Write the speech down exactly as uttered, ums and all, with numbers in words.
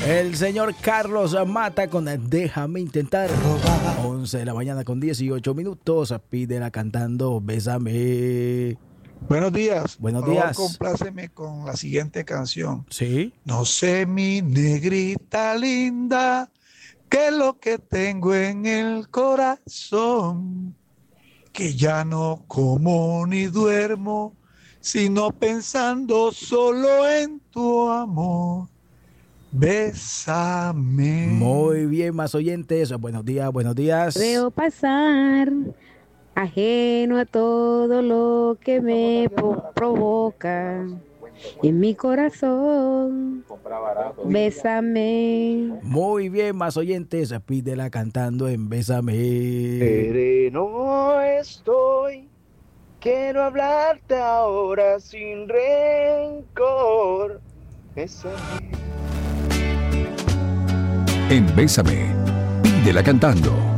El señor Carlos Mata con Déjame Intentar. once de la mañana con dieciocho minutos. Pídela cantando Bésame. Buenos días. Buenos Por favor, días. compláceme con la siguiente canción. Sí. No sé, mi negrita linda, qué es lo que tengo en el corazón, que ya no como ni duermo, sino pensando solo en tu amor. Bésame. Muy bien, más oyentes. Buenos días, buenos días. Veo pasar, ajeno a todo lo que me po- provoca en mi corazón. Bésame. Muy bien, más oyentes. Pídela cantando en Bésame. Sereno estoy, quiero hablarte ahora sin rencor. Bésame. En Bésame, pídela cantando.